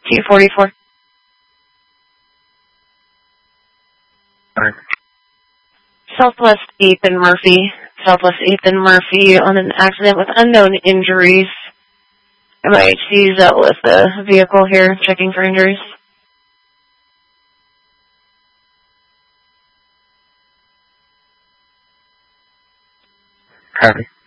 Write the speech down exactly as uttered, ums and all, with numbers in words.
T forty-four. Alright. Southwest eighth and Murphy. Southwest eighth and Murphy on an accident with unknown injuries. M I H C's out with the vehicle here, checking for injuries. Copy.